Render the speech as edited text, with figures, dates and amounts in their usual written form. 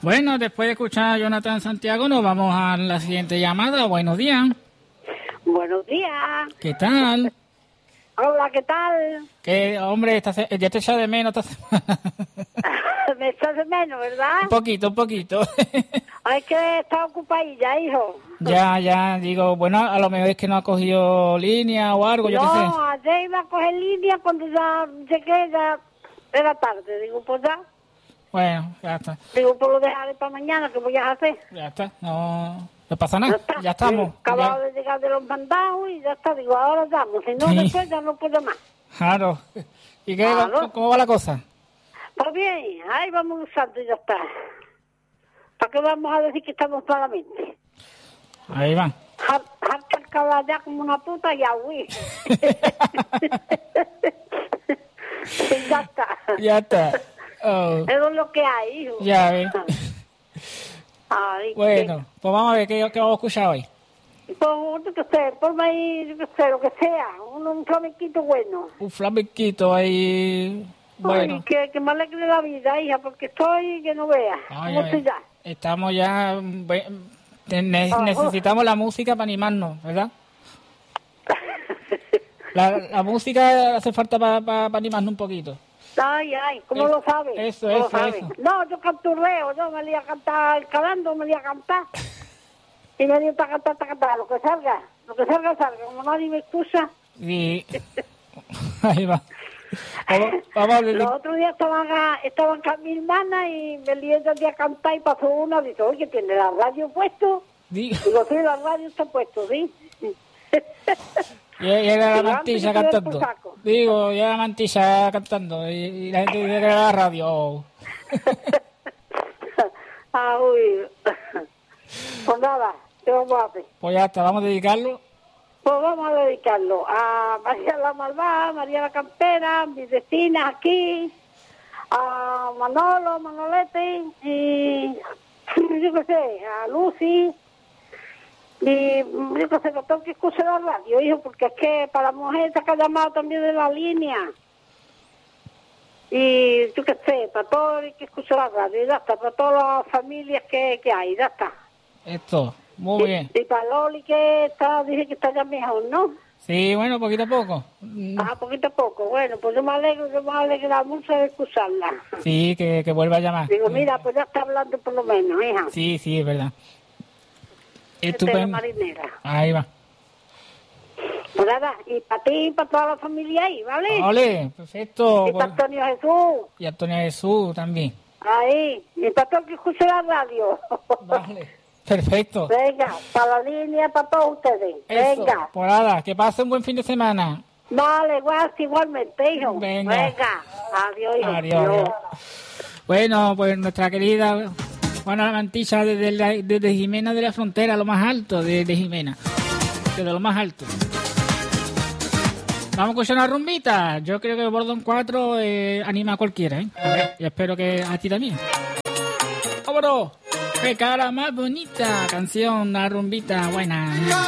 Bueno, después de escuchar a Jonathan Santiago, nos vamos a la siguiente llamada. Buenos días. Buenos días. ¿Qué tal? Hola, ¿qué tal? Que hombre, ya te echa de menos esta semana. Me echas de menos, ¿verdad? Un poquito. Hay que estar ocupadilla, hijo. Ya, digo, bueno, a lo mejor es que no ha cogido línea o algo, yo qué sé. No, ayer iba a coger línea cuando ya llegué, ya era tarde. Digo, pues ya. Bueno, ya está. Digo, pues lo dejaré para mañana, ¿qué voy a hacer? Ya está, no pasa nada, ya estamos. Acababa de llegar de los mandados y ya está. Digo, ahora llamo, si no, Sí. después ya no puedo más. Claro. ¿Y qué, Claro. cómo va la cosa? Pues bien, ahí vamos usando y ya está. ¿Para qué vamos a decir que estamos malamente? Ahí va. Harta el caballo como una puta y agüí. Y ya está. Ya está. Oh, Eso es lo que hay, hijo. ya ves. Ay, Bueno, pues vamos a ver qué vamos a escuchar hoy. pues, yo qué sé, ponme ahí, yo qué sé, lo que sea. Un flamenquito bueno. Un flamenquito ahí. Bueno. Ay, que me alegre la vida, hija, porque estoy que no veas. ¿Cómo estoy ya? Estamos ya. Necesitamos la música para animarnos, ¿verdad? La música hace falta para animarnos un poquito. Ay, ¿cómo lo sabes? Eso. No, yo canturreo, yo me lié a cantar, calando, me lié a cantar. Y me lié a cantar, lo que salga, como nadie me excusa. Y ahí va. Vamos a Los otros días estaban con mi hermana y me lié a cantar y pasó una y dice, oye, ¿tiene la radio puesto? Digo, sí, la radio está puesto, ¿sí? Y era la mantilla cantando. Digo, ya la mantilla cantando. Y la gente dice que era la radio. Uy. Pues nada, ¿qué vamos a hacer? Pues ya está, vamos a dedicarlo. Pues vamos a dedicarlo a María la Malvada, María la Campera, mis vecinas aquí, a Manolo, Manolete, y yo qué sé, a Lucy. Y yo que sé, no tengo que escuchar la radio, hijo, porque es que para la mujer se ha llamado también de la línea. Y yo qué sé, para todo hay que escuchar la radio, y ya está, para todas las familias que hay, ya está. Esto, muy bien. Y para Loli que dije que está ya mejor, ¿no? Sí, bueno, poquito a poco. Poquito a poco, bueno, pues yo me alegra mucho de escucharla. Sí, que vuelva a llamar. Digo, mira, pues ya está hablando por lo menos, hija. Sí, es verdad. Estupendo. Marinera. Ahí va. Pues nada, y para ti y para toda la familia ahí, ¿vale? Vale, perfecto. Y para Antonio Jesús. Y Antonio Jesús también. Ahí, y para todo el que escuche la radio. Vale, perfecto. Venga, para la línea, para todos ustedes. Eso. Venga. Pues nada, que pasen un buen fin de semana. Vale, igualmente, hijo. Venga. Adiós, hijo. Adiós. Bueno, pues nuestra querida Juana la Mantilla desde Jimena de la Frontera, lo más alto de Jimena. Desde lo más alto. Vamos a escuchar una rumbita. Yo creo que el Bordón 4 anima a cualquiera, ¿eh? A ver, y espero que a ti también. ¡Vámonos! ¡Qué cara más bonita! Canción, una rumbita buena.